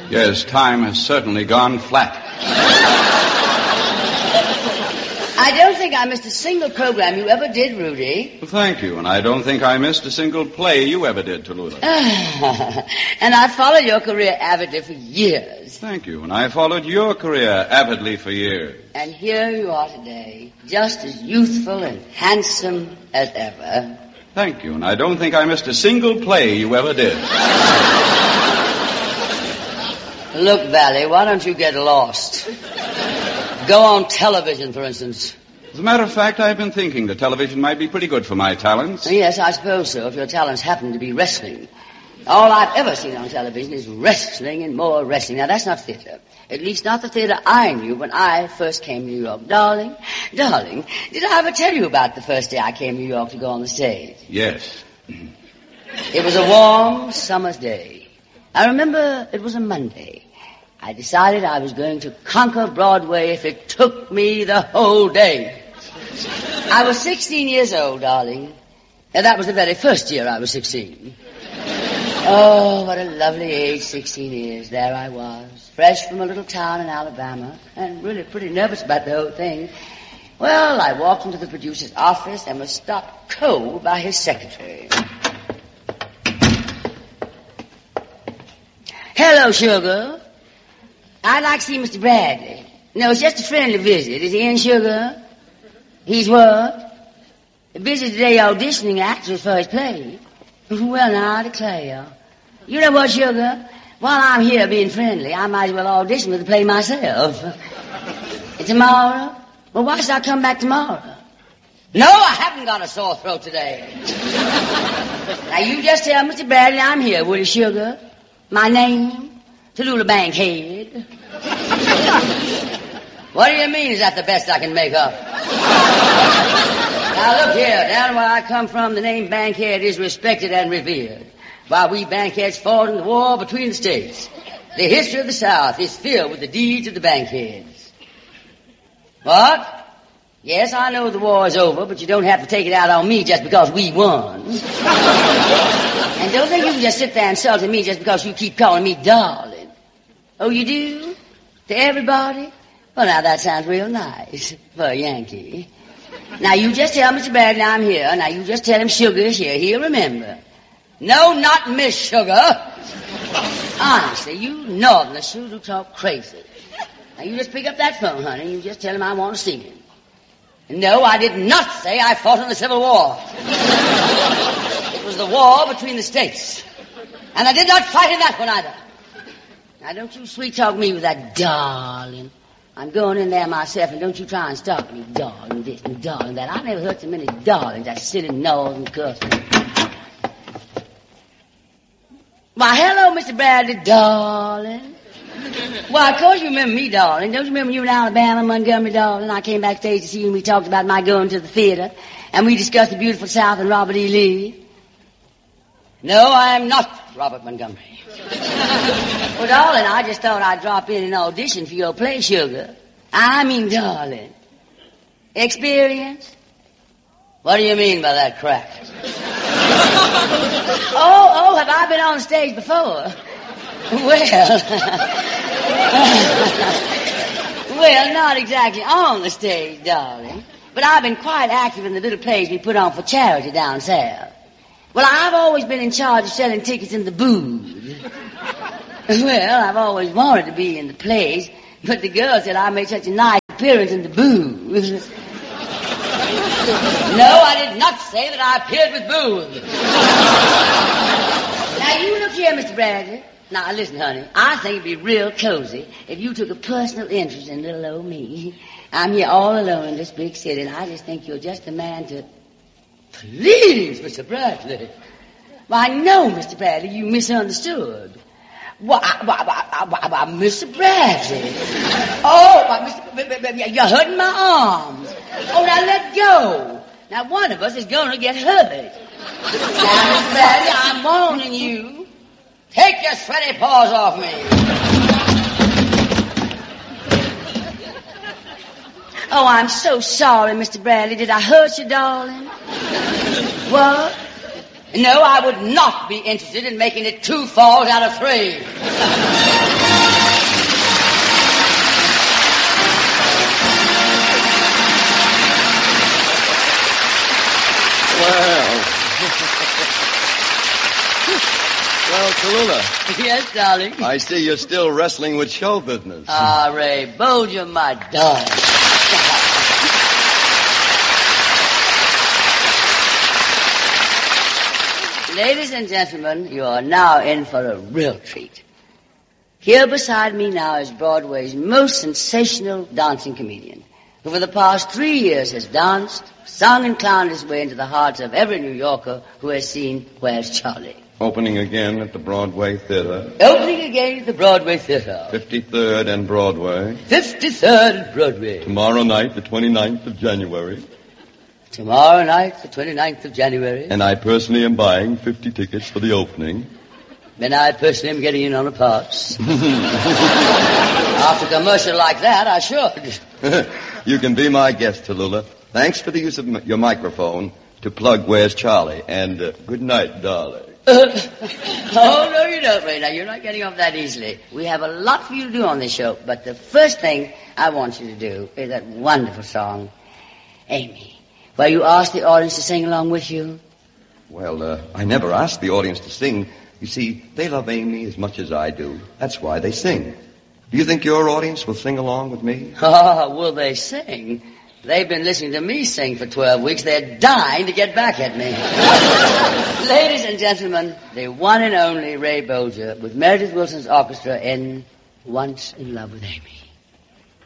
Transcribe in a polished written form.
Yes, time has certainly gone flat. I don't think I missed a single program you ever did, Rudy. Well, thank you, and I don't think I missed a single play you ever did, Tallulah. And I followed your career avidly for years. Thank you, and I followed your career avidly for years. And here you are today, just as youthful and handsome as ever. Thank you, and I don't think I missed a single play you ever did. Look, Valley, why don't you get lost? Go on television, for instance. As a matter of fact, I've been thinking that television might be pretty good for my talents. Yes, I suppose so, if your talents happen to be wrestling. All I've ever seen on television is wrestling and more wrestling. Now, that's not theater. At least not the theater I knew when I first came to New York. Darling, did I ever tell you about the first day I came to New York to go on the stage? Yes. It was a warm summer's day. I remember it was a Monday. I decided I was going to conquer Broadway if it took me the whole day. I was 16 years old, darling. And that was the very first year I was 16. Oh, what a lovely age 16 is. There I was, fresh from a little town in Alabama, and really pretty nervous about the whole thing. Well, I walked into the producer's office and was stopped cold by his secretary. Hello, sugar. I'd like to see Mr. Bradley. No, it's just a friendly visit. Is he in, sugar? He's what? Busy today auditioning actors for his play. Well, now, I declare. You know what, sugar? While I'm here being friendly, I might as well audition for the play myself. Tomorrow? Well, why should I come back tomorrow? No, I haven't got a sore throat today. Now, you just tell Mr. Bradley I'm here, will you, sugar? My name? Tallulah Bankhead. What do you mean, is that the best I can make up? Now, look here. Down where I come from, the name Bankhead is respected and revered. While we Bankheads fought in the war between the states, the history of the South is filled with the deeds of the Bankheads. What? Yes, I know the war is over, but you don't have to take it out on me just because we won. And don't think you can just sit there insulting me just because you keep calling me darling. Oh, you do? To everybody? Well, now, that sounds real nice for a Yankee. Now, you just tell Mr. Bradley I'm here. Now, you just tell him Sugar is here. He'll remember. No, not Miss Sugar. Honestly, you northerners sure do talk crazy. Now, you just pick up that phone, honey, and you just tell him I want to see him. No, I did not say I fought in the Civil War. It was the war between the states. And I did not fight in that one either. Now, don't you sweet-talk me with that darling. I'm going in there myself, and don't you try and stop me, darling this and darling that. I never heard so many darlings, that silly northern cussing. Why, hello, Mr. Bradley, darling. Why, of course you remember me, darling. Don't you remember you in Alabama, Montgomery, darling? I came backstage to see you, and we talked about my going to the theater, and we discussed the beautiful South and Robert E. Lee. No, I am not Robert Montgomery. Well, darling, I just thought I'd drop in and audition for your play, Sugar. I mean, darling. Experience? What do you mean by that crack? Oh, have I been on stage before? Well, not exactly on the stage, darling. But I've been quite active in the little plays we put on for charity down south. Well, I've always been in charge of selling tickets in the booth. Well, I've always wanted to be in the plays, but the girl said I made such a nice appearance in the booth. No, I did not say that I appeared with booze. Now, you look here, Mr. Bradley. Now, listen, honey. I think it'd be real cozy if you took a personal interest in little old me. I'm here all alone in this big city, and I just think you're just the man to... Please, Mr. Bradley. Why, no, Mr. Bradley, you misunderstood. Why, Mr. Bradley. Oh, you're hurting my arms. Oh, now let go. Now, one of us is going to get hurt. Now, Mr. Bradley, I'm warning you. Take your sweaty paws off me. Oh, I'm so sorry, Mr. Bradley. Did I hurt you, darling? What? No, I would not be interested in making it 2 falls out of 3. Well, Tallulah. Yes, darling. I see you're still wrestling with show business. Ah, Ray Bolger, my darling. Ladies and gentlemen, you are now in for a real treat. Here beside me now is Broadway's most sensational dancing comedian, who for the past 3 years has danced, sung, and clowned his way into the hearts of every New Yorker who has seen Where's Charlie? Opening again at the Broadway Theater. Opening again at the Broadway Theater. 53rd and Broadway. 53rd and Broadway. Tomorrow night, the 29th of January. Tomorrow night, the 29th of January. And I personally am buying 50 tickets for the opening. Then I personally am getting in on the parts. After a commercial like that, I should. You can be my guest, Tallulah. Thanks for the use of your microphone to plug Where's Charlie. And good night, darling. Oh, no, you don't, Ray. Now, you're not getting off that easily. We have a lot for you to do on this show, but the first thing I want you to do is that wonderful song, Amy, where you ask the audience to sing along with you. Well, I never asked the audience to sing. You see, they love Amy as much as I do. That's why they sing. Do you think your audience will sing along with me? Oh, will they sing? They've been listening to me sing for 12 weeks. They're dying to get back at me. Ladies and gentlemen, the one and only Ray Bolger with Meredith Wilson's orchestra in Once in Love with Amy.